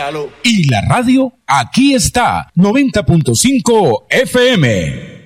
Salud. Y la radio aquí está, 90.5 FM.